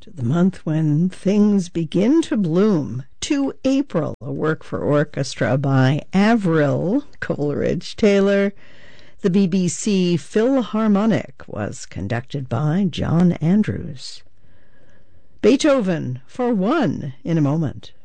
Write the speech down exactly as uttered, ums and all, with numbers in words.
to the month when things begin to bloom, to April, a work for orchestra by Avril Coleridge-Taylor. The B B C Philharmonic was conducted by John Andrews. Beethoven for one in a moment.